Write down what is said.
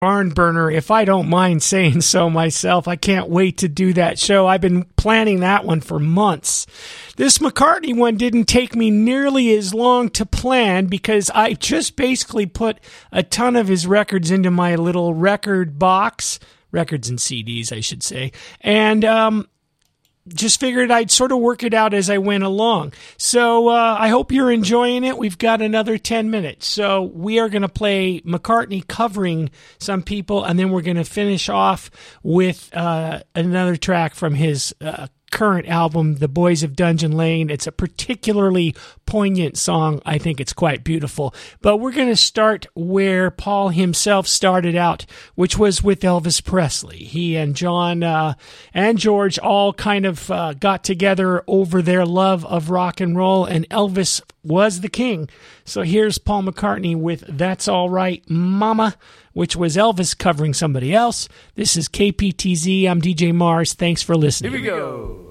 barn burner, if I don't mind saying so myself. I can't wait to do that show. I've been planning that one for months. This McCartney one didn't take me nearly as long to plan because I just basically put a ton of his records into my little record box, records and CDs, I should say, and just figured I'd sort of work it out as I went along. So I hope you're enjoying it. We've got another 10 minutes. So we are going to play McCartney covering some people, and then we're going to finish off with another track from his current album, The Boys of Dungeon Lane. It's a particularly poignant song. I think it's quite beautiful. But we're going to start where Paul himself started out, which was with Elvis Presley. He and John and George all kind of got together over their love of rock and roll, and Elvis was the king. So here's Paul McCartney with That's All Right, Mama, which was Elvis covering somebody else. This is KPTZ. I'm DJ Mars. Thanks for listening. Here we go.